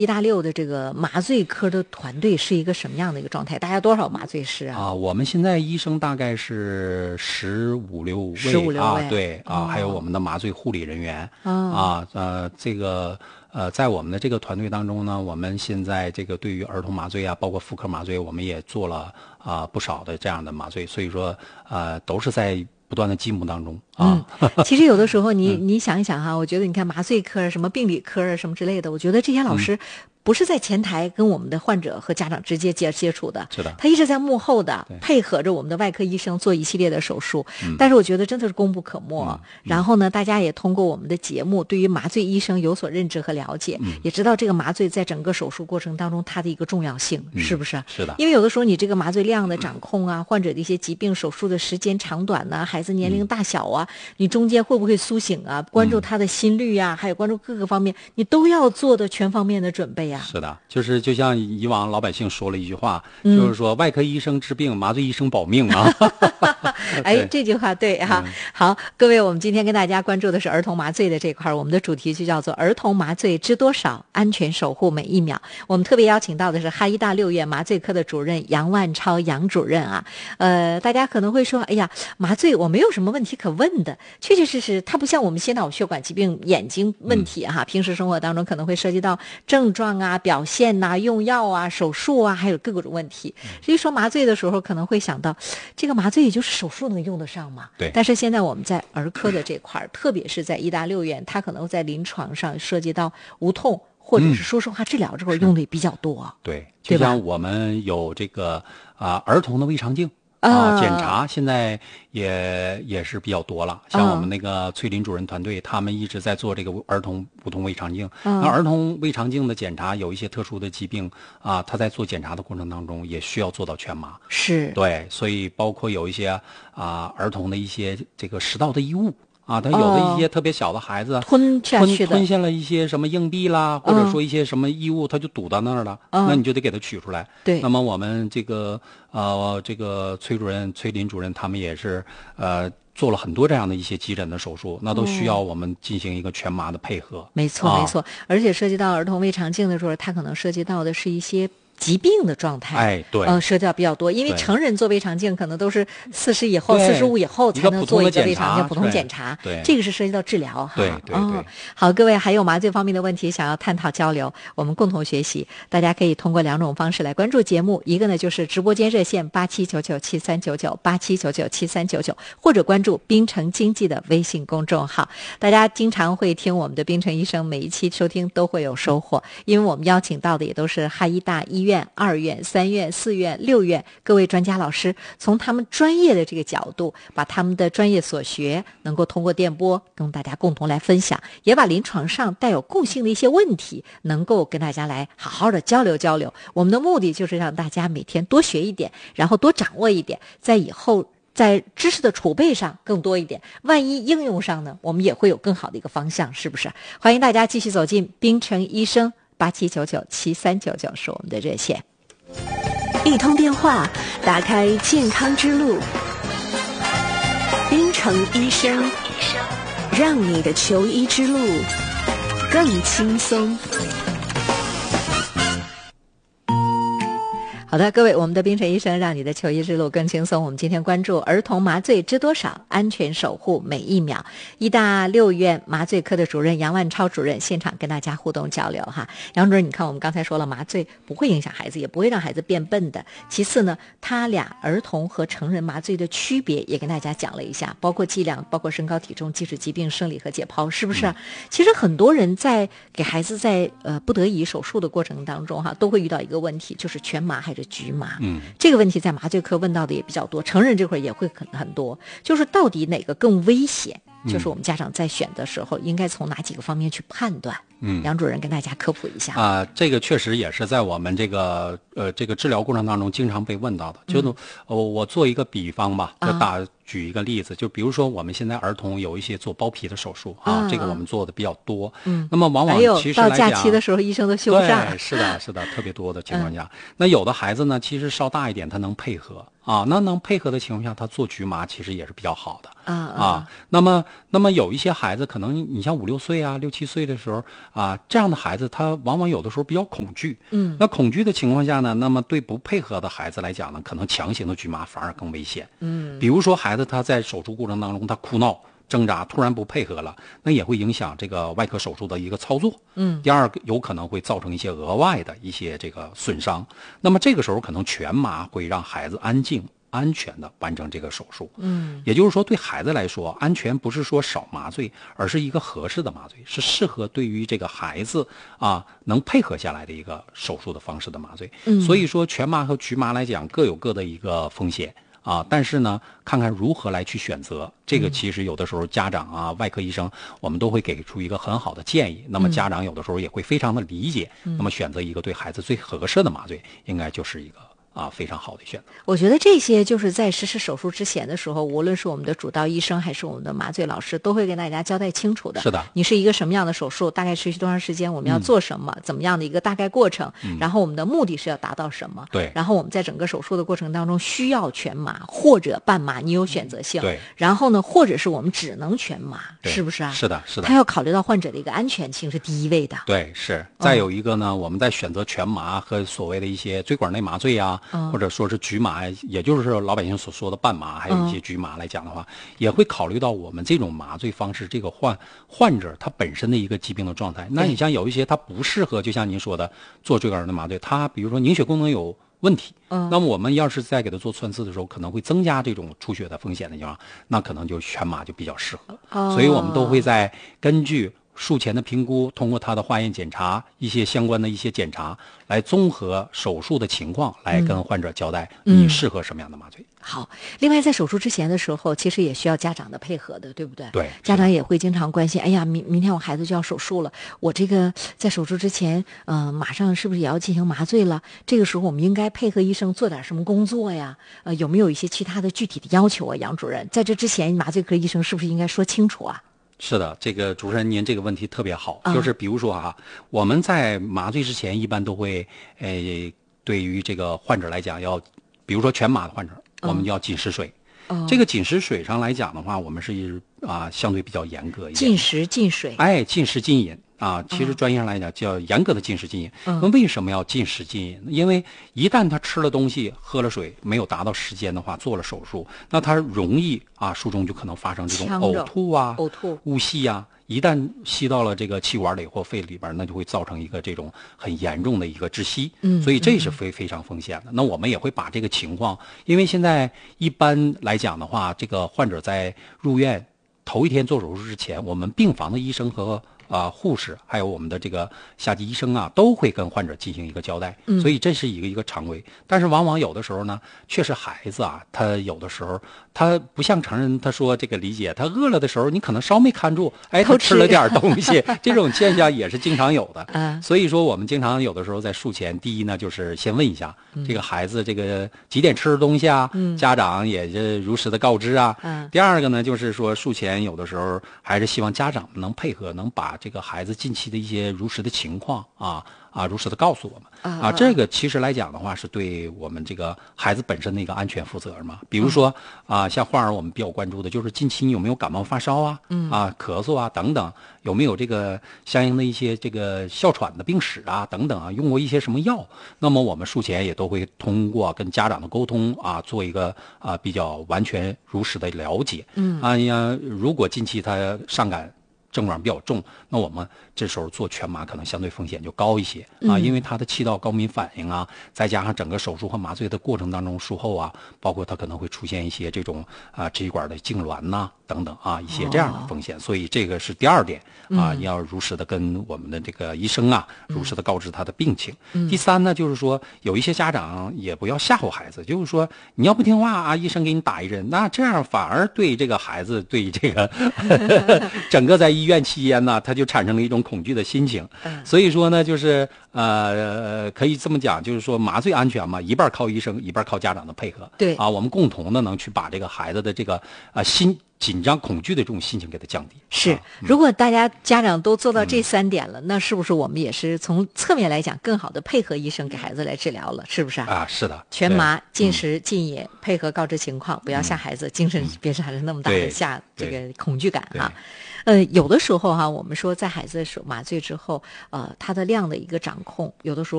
医大6的这个麻醉科的团队是一个什么样的一个状态？大家多少麻醉师啊？ 我们现在医生大概是15、16位啊， 对啊，还有我们的麻醉护理人员这个在我们的这个团队当中呢，我们现在这个对于儿童麻醉啊，包括妇科麻醉，我们也做了不少的这样的麻醉，所以说都是在不断的进步当中啊。 其实有的时候你想一想哈，我觉得你看麻醉科什么病理科什么之类的，我觉得这些老师不是在前台跟我们的患者和家长直接接触的， 是的， 他一直在幕后的配合着我们的外科医生做一系列的手术。但是我觉得真的是功不可没。然后呢，大家也通过我们的节目对于麻醉医生有所认知和了解，也知道这个麻醉在整个手术过程当中它的一个重要性，是不是？ 是的。 因为有的时候你这个麻醉量的掌控啊，患者的一些疾病手术的时间长短呐，孩子年龄大小啊，你中间会不会苏醒啊，关注他的心率啊，还有关注各个方面，你都要做的全方面的准备啊。 是的，就像以往老百姓说了一句话，就是说外科医生治病，麻醉医生保命啊。 哎，这句话对哈。好，各位，我们今天跟大家关注的是儿童麻醉的这块，我们的主题就叫做儿童麻醉知多少，安全守护每一秒。我们特别邀请到的是哈医大6院麻醉科的主任杨万超杨主任啊。大家可能会说，哎呀，麻醉我没有什么问题可问的，确确实实它不像我们心脑血管疾病、眼睛问题哈，平时生活当中可能会涉及到症状啊、表现呐、用药啊、手术啊，还有各种问题。所以说麻醉的时候可能会想到，这个麻醉也就是手术能用得上嘛？ 对。 但是现在我们在儿科的这块，特别是在医大6院，它可能在临床上涉及到无痛或者是说实话治疗这块用的也比较多。 对，就像我们有这个儿童的胃肠镜。检查现在也是比较多了，像我们那个崔林主任团队，他们一直在做这个儿童无痛胃肠镜。那儿童胃肠镜的检查有一些特殊的疾病他在做检查的过程当中也需要做到全麻。 是。 对，所以包括有一些儿童的一些这个食道的异物。他有的一些特别小的孩子吞下了一些什么硬币啦，或者说一些什么异物，他就堵到那儿了，那你就得给他取出来。 对。 那么我们这个崔林主任他们也是做了很多这样的一些急诊的手术，那都需要我们进行一个全麻的配合。 没错没错，而且涉及到儿童胃肠镜的时候，它可能涉及到的是一些疾病的状态， 哎，对， 涉及到比较多，因为成人做胃肠镜可能都是40以后、45以后才能做一个胃肠镜普通检查， 对， 这个是涉及到治疗哈。 对。 好，各位还有麻醉方面的问题想要探讨交流，我们共同学习，大家可以通过2种方式来关注节目，一个呢就是直播间热线87997399 87997399，或者关注滨城经济的微信公众号。大家经常会听我们的滨城医生，每一期收听都会有收获，因为我们邀请到的也都是哈医大1院、2院、3院、4院、6院各位专家老师，从他们专业的这个角度，把他们的专业所学能够通过电波跟大家共同来分享，也把临床上带有共性的一些问题能够跟大家来好好的交流交流。我们的目的就是让大家每天多学一点，然后多掌握一点，在以后在知识的储备上更多一点，万一应用上呢，我们也会有更好的一个方向，是不是？欢迎大家继续走进滨城医生87997399是我们的热线， 一通电话打开健康之路，滨城医生，让你的求医之路更轻松。 好的，各位，我们的滨城医生让你的求医之路更轻松。我们今天关注儿童麻醉知多少，安全守护每一秒。医大6院麻醉科的主任杨万超主任现场跟大家互动交流哈。杨主任，你看我们刚才说了，麻醉不会影响孩子，也不会让孩子变笨的。其次呢，他俩儿童和成人麻醉的区别也跟大家讲了一下，包括剂量，包括身高体重、基础疾病、生理和解剖，是不是？其实很多人在给孩子在不得已手术的过程当中哈，都会遇到一个问题，就是全麻还是局麻。这个问题在麻醉科问到的也比较多，成人这块也会很多，就是到底哪个更危险？就是我们家长在选的时候应该从哪几个方面去判断？杨主任跟大家科普一下这个确实也是在我们这个治疗过程当中经常被问到的。就是我做一个比方吧，举一个例子，就比如说我们现在儿童有一些做包皮的手术这个我们做的比较多。那么往往其实来讲， 到假期的时候医生都休不上。 对，是的，特别多的情况下，那有的孩子呢，其实稍大一点他能配合那能配合的情况下，他做局麻其实也是比较好的那么有一些孩子可能你像5、6岁啊、6、7岁的时候这样的孩子他往往有的时候比较恐惧，那恐惧的情况下呢，那么对不配合的孩子来讲呢，可能强行的局麻反而更危险。比如说孩子他在手术过程当中他哭闹挣扎，突然不配合了，那也会影响这个外科手术的一个操作。第二个有可能会造成一些额外的一些这个损伤。那么这个时候可能全麻会让孩子安静安全的完成这个手术。也就是说对孩子来说，安全不是说少麻醉，而是一个合适的麻醉，是适合对于这个孩子能配合下来的一个手术的方式的麻醉。所以说全麻和局麻来讲各有各的一个风险。但是呢，看看如何来去选择，这个其实有的时候家长外科医生我们都会给出一个很好的建议。那么家长有的时候也会非常的理解，那么选择一个对孩子最合适的麻醉，应该就是一个非常好的选择。 我觉得这些就是在实施手术之前的时候，无论是我们的主刀医生还是我们的麻醉老师，都会跟大家交代清楚的。 是的， 你是一个什么样的手术，大概持续多长时间，我们要做什么，怎么样的一个大概过程，然后我们的目的是要达到什么。 对。 然后我们在整个手术的过程当中需要全麻或者半麻，你有选择性。 对。 然后呢，或者是我们只能全麻，是不是啊？ 是的，是的。 他要考虑到患者的一个安全性是第一位的。 对，是。再有一个呢，我们在选择全麻和所谓的一些椎管内麻醉或者说是局麻，也就是老百姓所说的半麻，还有一些局麻来讲的话，也会考虑到我们这种麻醉方式，这个患者他本身的一个疾病的状态。那你像有一些他不适合，就像您说的做椎管内麻醉，他比如说凝血功能有问题，那么我们要是在给他做穿刺的时候，可能会增加这种出血的风险的情况，那可能就全麻就比较适合。所以我们都会在根据术前的评估，通过他的化验检查，一些相关的一些检查，来综合手术的情况，来跟患者交代你适合什么样的麻醉。 好，另外在手术之前的时候，其实也需要家长的配合的，对不对？ 对， 家长也会经常关心，哎呀，明天我孩子就要手术了，我这个在手术之前，马上是不是也要进行麻醉了？这个时候我们应该配合医生做点什么工作呀？有没有一些其他的具体的要求啊？杨主任，在这之前，麻醉科医生是不是应该说清楚啊？ 是的，这个主持人您这个问题特别好，就是比如说我们在麻醉之前一般都会对于这个患者来讲要，比如说全麻的患者，我们要禁食水。这个禁食水上来讲的话，我们是相对比较严格一点。 禁食禁水。 禁食禁饮。其实专业上来讲叫严格的禁食禁饮。那为什么要禁食禁饮？因为一旦他吃了东西、喝了水，没有达到时间的话，做了手术，那他容易术中就可能发生这种呕吐误吸一旦吸到了这个气管里或肺里边，那就会造成一个这种很严重的一个窒息。所以这是非常风险的。那我们也会把这个情况，因为现在一般来讲的话，这个患者在入院头一天做手术之前，我们病房的医生和护士还有我们的这个下级医生都会跟患者进行一个交代，所以这是一个常规。但是往往有的时候呢，确实孩子他有的时候他不像成人，他说这个理解，他饿了的时候你可能稍没看住，他吃了点东西，这种现象也是经常有的。所以说我们经常有的时候在术前，第一呢就是先问一下这个孩子这个几点吃的东西家长也是如实的告知第二个呢就是说术前有的时候还是希望家长能配合，能把这个孩子近期的一些如实的情况如实的告诉我们这个其实来讲的话是对我们这个孩子本身的一个安全负责嘛。比如说像患儿我们比较关注的就是近期你有没有感冒发烧咳嗽等等，有没有这个相应的一些这个哮喘的病史等等用过一些什么药。那么我们术前也都会通过跟家长的沟通做一个比较完全如实的了解。如果近期他伤感症状比较重，那我们这时候做全麻可能相对风险就高一些因为他的气道高敏反应再加上整个手术和麻醉的过程当中术后包括他可能会出现一些这种支气管的痉挛等等一些这样的风险。所以这个是第二点你要如实的跟我们的这个医生如实的告知他的病情。第三呢就是说有一些家长也不要吓唬孩子，就是说你要不听话医生给你打一针，那这样反而对这个孩子对这个整个在医院期间呢他就产生了一种恐惧的心情。所以说呢就是可以这么讲，就是说麻醉安全嘛，一半靠医生，一半靠家长的配合。 对啊，我们共同的能去把这个孩子的这个心紧张、恐惧的这种心情给它降低。 是，如果大家家长都做到这3点了，那是不是我们也是从侧面来讲，更好的配合医生给孩子来治疗了？是不是啊？ 是的， 全麻、禁食、禁饮，配合告知情况，不要吓孩子精神别是还是那么大的这个恐惧感哈。有的时候哈，我们说在孩子麻醉之后，他的量的一个掌控，有的时候